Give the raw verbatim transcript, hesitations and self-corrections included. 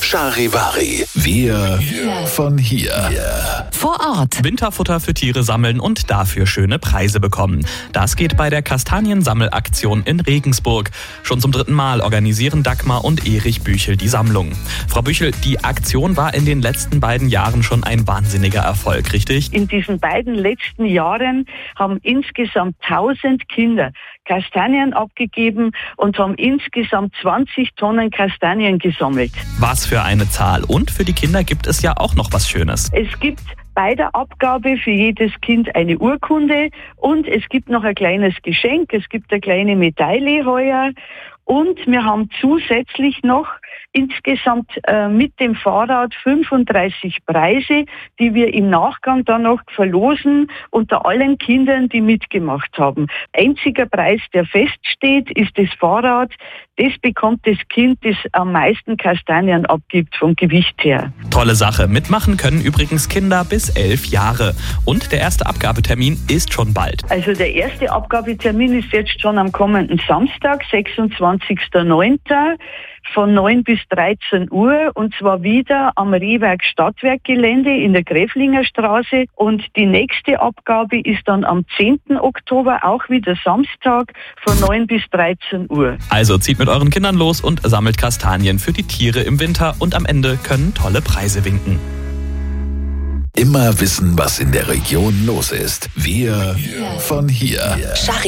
Charivari. Wir von hier. Vor Ort. Winterfutter für Tiere sammeln und dafür schöne Preise bekommen. Das geht bei der Kastaniensammelaktion in Regensburg. Schon zum dritten Mal organisieren Dagmar und Erich Büchel die Sammlung. Frau Büchel, die Aktion war in den letzten beiden Jahren schon ein wahnsinniger Erfolg, richtig? In diesen beiden letzten Jahren haben insgesamt tausend Kinder Kastanien abgegeben und haben insgesamt zwanzig Tonnen Kastanien gesammelt. Was für eine Zahl. Und für die Kinder gibt es ja auch noch was Schönes. Es gibt bei der Abgabe für jedes Kind eine Urkunde und es gibt noch ein kleines Geschenk. Es gibt eine kleine Medaille heuer und wir haben zusätzlich noch insgesamt äh, mit dem Fahrrad fünfunddreißig Preise, die wir im Nachgang dann noch verlosen unter allen Kindern, die mitgemacht haben. Einziger Preis, der feststeht, ist das Fahrrad. Das bekommt das Kind, das am meisten Kastanien abgibt vom Gewicht her. Tolle Sache. Mitmachen können übrigens Kinder bis elf Jahre. Und der erste Abgabetermin ist schon bald. Also der erste Abgabetermin ist jetzt schon am kommenden Samstag, sechsundzwanzigsten neunten von neun bis dreizehn Uhr und zwar wieder am Rehwerk Stadtwerkgelände in der Gräflinger Straße und die nächste Abgabe ist dann am zehnten Oktober, auch wieder Samstag von neun bis dreizehn Uhr. Also zieht mit euren Kindern los und sammelt Kastanien für die Tiere im Winter und am Ende können tolle Preise winken. Immer wissen, was in der Region los ist. Wir von hier.